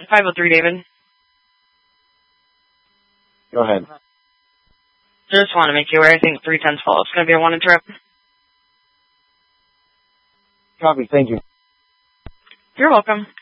503, David. Go ahead. Just want to make you aware, I think 310's follow-up's going to be a wanted trip. Copy, thank you. You're welcome.